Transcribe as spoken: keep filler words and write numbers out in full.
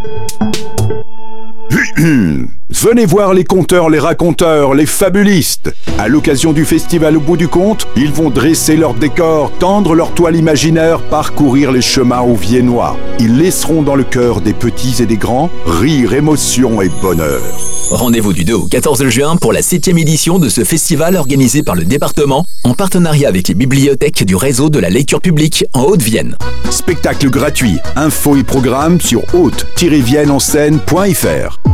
Venez voir les conteurs, les raconteurs, les fabulistes. À l'occasion du festival Au bout du conte, ils vont dresser leur décor, tendre leur toile imaginaire, parcourir les chemins au Viennois. Ils laisseront dans le cœur des petits et des grands rire, émotion et bonheur. Rendez-vous du deux au quatorze juin pour la septième édition de ce festival organisé par le département en partenariat avec les bibliothèques du réseau de la lecture publique en Haute-Vienne. Spectacle gratuit. Infos et programmes sur haute tiret vienne en seine point f r.